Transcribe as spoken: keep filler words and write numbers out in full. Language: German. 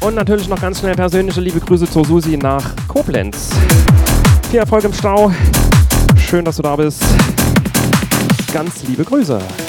Und natürlich noch ganz schnell persönliche liebe Grüße zur Susi nach Koblenz. Viel Erfolg im Stau. Schön, dass du da bist. Ganz liebe Grüße.